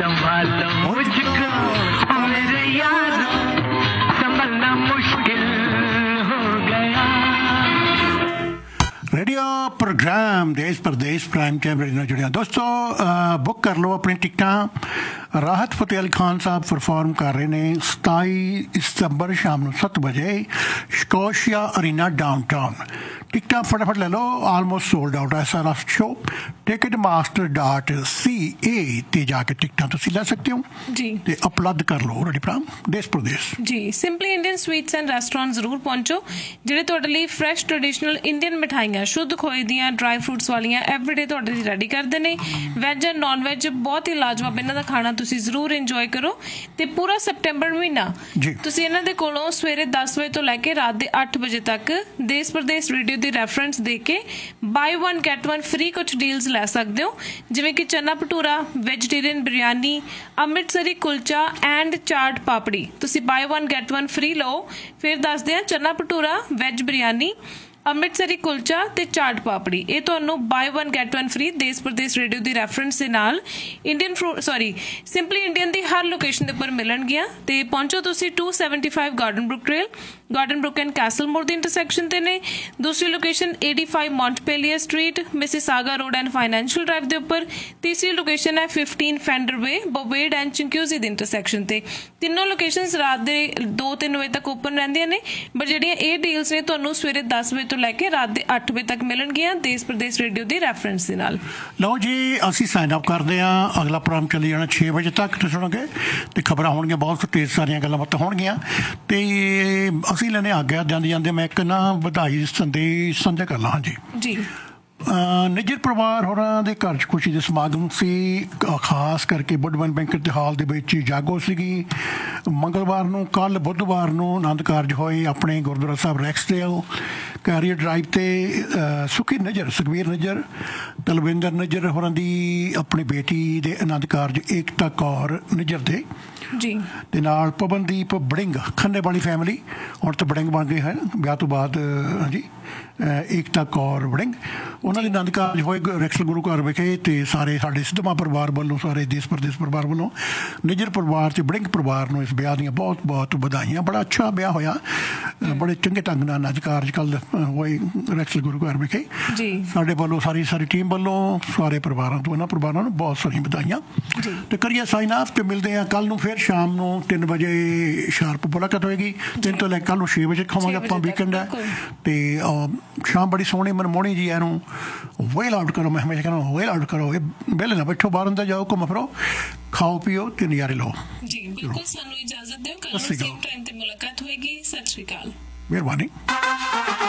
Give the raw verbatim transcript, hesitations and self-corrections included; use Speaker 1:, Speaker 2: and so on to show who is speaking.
Speaker 1: संभालो मुझको मेरे यारों, संभलना मुश्किल हो गया।
Speaker 2: रेडियो प्रोग्राम देश प्रदेश प्राइम टाइम रेडियो ਨਾਲ ਜੁੜਿਆ ਦੋਸਤੋ ਬੁੱਕ ਕਰ ਲਓ ਆਪਣੀ ਟਿਕਟਾਂ। ਰਾਹਤ ਫਤਿਹ ਅਲੀ ਖਾਨ ਸਾਹਿਬ ਪਰਫਾਰਮ ਕਰ ਰਹੇ ਨੇ ਸਤਾਈ ਸਤੰਬਰ ਸ਼ਾਮ ਨੂੰ ਸੱਤ ਵਜੇ ਸਕੋਸ਼ੀਆ ਅਰੀਨਾ ਡਾਊਨਟਾਊਨ। ਟਿਕਟਾਂ ਫਟਾਫਟ ਲੈ ਲਓ, ਆਲਮੋਸਟ ਸੋਲਡ ਆਊਟ ਹੈ ਸਾਰਾ ਸ਼ੋ। ਟਿਕਟ ਮਾਸਟਰ ਡਾਟ ਸੀ ਏ ਤੇ ਜਾ ਕੇ ਟਿਕਟਾਂ ਤੁਸੀਂ ਲੈ ਸਕਦੇ ਹੋ
Speaker 3: ਜੀ
Speaker 2: ਤੇ ਉਪਲਬਧ ਕਰ ਲਓ ਰੈਡੀ ਪ੍ਰਾਮ ਦੇਸ਼ ਪ੍ਰਦੇਸ਼
Speaker 3: ਜੀ। Simply Indian sweets and restaurant ਜ਼ਰੂਰ ਪਹੁੰਚੋ, ਜਿਹੜੇ ਤੁਹਾਡੇ ਲਈ ਫਰੈਸ਼ ਟ੍ਰੈਡੀਸ਼ਨਲ ਇੰਡੀਅਨ ਮਿਠਾਈਆਂ ਸ਼ੁੱਧ ਖੋਏ ਦੀਆਂ ਡਰਾਈ ਫਰੂਟਸ ਵਾਲੀਆਂ ਐਵਰੀਡੇ ਤੁਹਾਡੇ ਲਈ ਰੈਡੀ ਕਰਦੇ ਨੇ। ਵੈਜ ਐਂਡ ਨੌਨ ਵੈਜ ਬਹੁਤ ਹੀ ਲਾਜਵਾਬ ਇਹਨਾਂ ਦਾ ਖਾਣਾ ਤੁਸੀਂ ਜ਼ਰੂਰ ਇੰਜੋਏ ਕਰੋ। ਤੇ ਪੂਰਾ ਸੈਪਟੈਂਬਰ ਮਹੀਨਾ ਤੁਸੀਂ ਇਹਨਾਂ ਦੇ ਕੋਲੋਂ ਸਵੇਰੇ ਦਸ ਵਜੇ ਤੋਂ ਲੈ ਕੇ ਰਾਤ ਦੇ ਅੱਠ ਵਜੇ ਤੱਕ ਦੇਸ਼ ਪ੍ਰਦੇਸ਼ ਰੇਡੀਓ ਦੀ ਰੈਫਰੈਂਸ ਦੇ ਕੇ ਬਾਈ ਵਨ ਗੈਟ ਵਨ ਫ੍ਰੀ ਕੁਛ ਡੀਲਸ ਲੈ ਸਕਦੇ ਹੋ, ਜਿਵੇਂ ਕਿ ਚਨਾ ਭਟੂਰਾ, ਵੈਜੀਟੇਰੀਅਨ ਬਿਰਿਆਨੀ, ਅੰਮ੍ਰਿਤਸਰੀ ਕੁਲਚਾ ਐਂਡ ਚਾਟ ਪਾਪੜੀ। ਤੁਸੀਂ ਬਾਈ ਵਨ ਗੈਟ ਵਨ ਫ੍ਰੀ ਲਓ। ਫਿਰ ਦੱਸਦੇ ਹਾਂ ਚਨਾ ਭਟੂਰਾ, ਵੈਜ ਬਿਰਿਆਨੀ, ਅੰਮ੍ਰਿਤਸਰੀ ਕੁਲਚਾ ਤੇ ਚਾਟ ਪਾਪੜੀ, ਇਹ ਤੁਹਾਨੂੰ ਬਾਈ ਵਨ ਗੈਟ ਵਨ ਫ੍ਰੀ ਦੇਸ਼ ਪ੍ਰਦੇਸ਼ ਰੇਡੀਓ ਦੀ ਰੈਫਰੈਂਸ ਦੇ ਨਾਲ Indian fruit sorry simply Indian ਦੀ ਹਰ ਲੋਕੇਸ਼ਨ ਦੇ ਉੱਪਰ ਮਿਲਣਗੀਆਂ। ਤੇ ਪਹੁੰਚੋ ਤੁਸੀਂ to seventy five garden Brook trail, garden Brook and Castell ਮੋਰ ਦੇ ਇੰਟਰਸੈਕਸ਼ਨ ਤੇ ਨੇ। ਦੂਸਰੀ location eighty five ਮੌਂਟਪੇਲੀਅਰ street, Mississauga road and financial drive ਦੇ ਉੱਪਰ। ਤੀਸਰੀ ਲੋਕੇਸ਼ਨ ਹੈ ਫਿਫਟੀਨ ਫੈਂਡਰ ਵੇ, ਬੋਵੇਡ ਐਂਡ ਚਿੰਕਿਊਜ਼ੀ ਦੇ ਇੰਟਰਸੈਕਸ਼ਨ ਤੇ। ਤਿੰਨੋਂ ਲੋਕੇਸ਼ਨਸ ਰਾਤ ਦੇ ਦੋ ਤਿੰਨ ਵਜੇ ਤੱਕ ਓਪਨ ਰਹਿੰਦੀਆਂ ਨੇ, ਬਟ ਜਿਹੜੀਆਂ ਇਹ ਡੀਲਸ ਨੇ ਤੁਹਾਨੂੰ ਸਵੇਰੇ ਦਸ ਵਜੇ ਤੋਂ ਲੈ ਕੇ ਰਾਤ ਦੇ ਅੱਠ ਵਜੇ ਤੱਕ ਮਿਲਣਗੀਆਂ ਦੇਸ਼ ਪ੍ਰਦੇਸ਼ ਰੇਡੀਓ ਦੀ ਰੈਫਰੈਂਸ ਦੇ ਨਾਲ।
Speaker 2: ਲਓ ਜੀ, ਅਸੀਂ ਸਾਈਨ ਅਪ ਕਰਦੇ ਹਾਂ। ਅਗਲਾ ਪ੍ਰੋਗਰਾਮ ਚੱਲੀ ਜਾਣਾ ਛੇ ਵਜੇ ਤੱਕ ਤੁਸੀਂ ਸੁਣੋਗੇ ਤੇ ਖਬਰਾਂ ਹੋਣਗੀਆਂ, ਬਹੁਤ ਤੇਜ਼ ਸਾਰੀਆਂ ਗੱਲਾਂ ਬਾਤਾਂ ਹੋਣਗੀਆਂ। ਤੇ ਅਸੀਂ ਲੈਣੇ ਆ ਗਿਆ ਜਾਂਦੇ ਜਾਂਦੇ ਮੈਂ ਇੱਕ ਨਾ ਵਧਾਈ ਸੰਦੇਸ਼ ਸਾਂਝਾ ਕਰ ਲਾਂ। ਹਾਂਜੀ
Speaker 3: ਜੀ,
Speaker 2: ਨਿੱਜਰ ਪਰਿਵਾਰ ਹੋਰਾਂ ਦੇ ਘਰ 'ਚ ਖੁਸ਼ੀ ਦੇ ਸਮਾਗਮ ਸੀ, ਖਾਸ ਕਰਕੇ ਬੁੱਢਵਨ ਬੈਂਕਟ ਹਾਲ ਦੇ ਵਿੱਚ ਜਾਗੋ ਸੀਗੀ। ਮੰਗਲਵਾਰ ਨੂੰ ਕੱਲ੍ਹ ਬੁੱਧਵਾਰ ਨੂੰ ਆਨੰਦ ਕਾਰਜ ਹੋਏ ਆਪਣੇ ਗੁਰਦੁਆਰਾ ਸਾਹਿਬ ਰੈਕਸਡੇਲ ਕੈਰੀਅਰ ਡਰਾਈਵ ਤੇ। ਸੁਖੀ ਨਜ਼ਰ, ਸੁਖਬੀਰ ਨਜ਼ਰ, ਤਲਵਿੰਦਰ ਨਜ਼ਰ ਹੋਰਾਂ ਦੀ ਆਪਣੀ ਬੇਟੀ ਦੇ ਆਨੰਦ ਕਾਰਜ ਏਕਤਾ ਕੌਰ ਨਜ਼ਰ ਦੇ
Speaker 3: ਜੀ
Speaker 2: ਤੇ ਨਾਲ ਪਵਨਦੀਪ ਬੜਿੰਗ ਖੰਨੇ ਵਾਲੀ ਫੈਮਿਲੀ, ਹੁਣ ਤਾਂ ਬੜਿੰਗ ਬਣ ਗਏ ਹਨ ਵਿਆਹ ਤੋਂ ਬਾਅਦ। ਹਾਂਜੀ, ਏਕਤਾ ਕੌਰ ਬੜਿੰਗ, ਉਹਨਾਂ ਦੇ ਆਨੰਦ ਕਾਰਜ ਹੋਏ ਰੈਕਸਲ ਗੁਰੂ ਘਰ ਵਿਖੇ। ਤੇ ਸਾਰੇ ਸਾਡੇ ਸਿੱਧਵਾਂ ਪਰਿਵਾਰ ਵੱਲੋਂ, ਸਾਰੇ ਦੇਸ਼ ਪ੍ਰਦੇਸ਼ ਪਰਿਵਾਰ ਵੱਲੋਂ ਨਿੱਜਰ ਪਰਿਵਾਰ ਤੇ ਬੜਿੰਗ ਪਰਿਵਾਰ ਨੂੰ ਇਸ ਵਿਆਹ ਦੀਆਂ ਬਹੁਤ ਬਹੁਤ ਵਧਾਈਆਂ। ਬੜਾ ਅੱਛਾ ਵਿਆਹ ਹੋਇਆ, ਬੜੇ ਚੰਗੇ ਢੰਗ ਨਾਲ ਆਨੰਦ ਕਾਰਜ ਕੱਲ੍ਹ ਹੋਏ ਰੈਕਸਲ ਗੁਰੂ ਘਰ ਵਿਖੇ। ਸਾਡੇ ਵੱਲੋਂ ਸਾਰੀ ਸਾਰੀ ਟੀਮ ਵੱਲੋਂ ਸਾਰੇ ਪਰਿਵਾਰਾਂ ਤੋਂ, ਇਹਨਾਂ ਪਰਿਵਾਰਾਂ ਨੂੰ ਬਹੁਤ ਸਾਰੀਆਂ ਵਧਾਈਆਂ। ਤੇ ਕਰੀਏ ਸਾਈਨ ਆਫ ਤੇ ਮਿਲਦੇ ਹਾਂ ਕੱਲ੍ਹ ਨੂੰ। ਫਿਰ ਸ਼ਾਮ ਨੂੰ ਤਿੰਨ ਵਜੇ ਸ਼ਾਰਪ ਮੁਲਾਕਾਤ ਹੋਏਗੀ। ਤਿੰਨ ਤੋਂ ਲੈ ਕੱਲ੍ਹ ਨੂੰ ਛੇ ਵਜੇ ਖਾਵਾਂਗੇ ਆਪਾਂ, ਵੀਕਐਂਡ ਹੈ। ਤੇ ਸ਼ਾਮ ਬੜੀ ਸੋਹਣੀ ਮਨਮੋਹਣੀ ਜੀ ਇਹਨੂੰ ਵੇਲ ਆਊਟ ਕਰੋ। ਮੈਂ ਹਮੇਸ਼ਾ ਕਹਿੰਦਾ ਵੇਲ ਆਊਟ ਕਰੋ, ਇਹ ਵਿਹਲੇ ਨਾ ਬੈਠੋ, ਬਾਹਰ ਅੰਦਰ ਜਾਓ, ਘੁੰਮ ਫਿਰੋ, ਖਾਓ ਪੀਓ ਤੇ ਨਜ਼ਾਰੇ ਲਓ।
Speaker 3: ਜੀ ਬਿਲਕੁਲ, ਸਾਨੂੰ ਇਜਾਜ਼ਤ ਦਿਓ, ਕੱਲ੍ਹ ਸੇਮ ਟਾਈਮ ਤੇ ਮੁਲਾਕਾਤ ਹੋਏਗੀ। ਸਤਿ ਸ਼੍ਰੀ ਅਕਾਲ,
Speaker 2: ਮਿਹਰਬਾਨੀ।